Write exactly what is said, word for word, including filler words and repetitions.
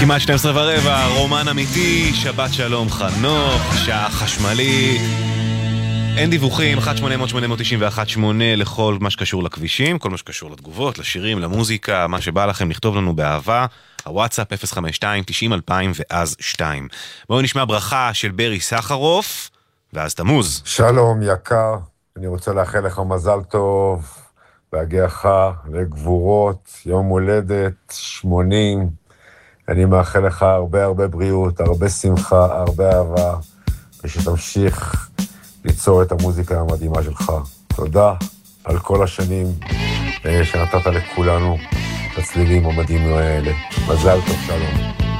כמעט שתים עשרה ורבע, רומן אמיתי, שבת שלום חנוך, שעה חשמלי. אין דיווחים, אחת שמונה אפס אפס שמונה תשע אחת שמונה לכל מה שקשור לכבישים, כל מה שקשור לתגובות, לשירים, למוזיקה, מה שבא לכם לכתוב לנו באהבה. הוואטסאפ אפס חמש שתיים תשעים אלפיים ואז שתיים. בואו נשמע ברכה של ברי סחרוף, ואז תמוז. שלום יקר, אני רוצה לאחל לך מזל טוב, בהגיעך לגבורות, יום הולדת שמונים. אני מאחל לך הרבה הרבה בריאות, הרבה שמחה, הרבה אהבה, ושתמשיך ליצור את המוזיקה המדהימה שלך. תודה על כל השנים שנתת לכולנו את הצלילים המדהימים האלה. מזל טוב, שלום.